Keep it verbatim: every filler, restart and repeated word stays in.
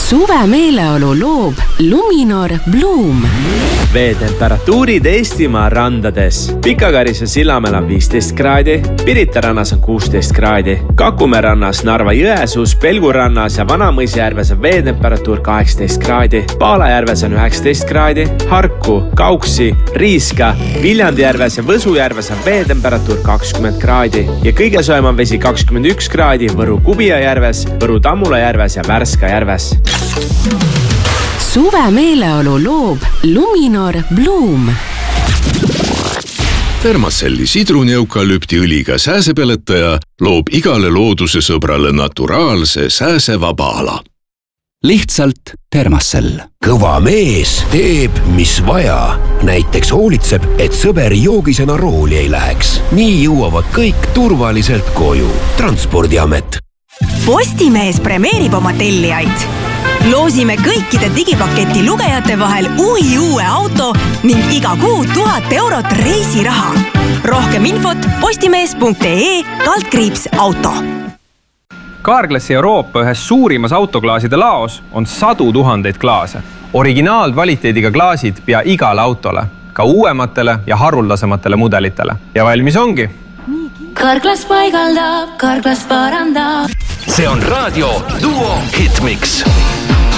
Suve meeleolu loob Luminor Bloom. Veetemperatuurid Eestimaa randades. Pikakarise Sillamäel on viisteist kraadi, Pirita rannas on kuusteist kraadi, Kakumäe rannas, Narva Jõesuus, Pelgu rannas ja Vanamõisjärves on veetemperatuur kaheksateist kraadi, Paalajärves on üheksateist kraadi, Harku, Kauksi, Riiska, Viljandijärves ja Võsujärves on veetemperatuur kakskümmend kraadi ja kõige soojem on vesi kakskümmend üks kraadi Võru Kubia järves, Võru Tammula järves ja Värska järves. Suve meeleolu loob Luminor Bloom. Thermacelli sidruni-eukalüpti õliga sääsepeletaja loob igale looduse sõbrale naturaalse sääsevaba ala. Lihtsalt Thermacell. Kõva mees teeb, mis vaja. Näiteks hoolitseb, et sõber joogisena rooli ei läheks. Nii jõuavad kõik turvaliselt koju. Transpordiamet. Postimees premeerib oma tellijaid. Loosime kõikide digipaketi lugejate vahel uhi uue auto ning iga kuu tuhat eurot reisiraha. Rohkem infot postimees.ee kaldkriips auto. Carglassi Euroopa ühes suurimas autoklaaside laos on sadu tuhandeid klaase. Originaalkvaliteediga klaasid pea igale autole, ka uuematele ja haruldasematele mudelitele. Ja valmis ongi. Carglass paigaldab, Carglass parandab. See on Raadio Duo Hitmix.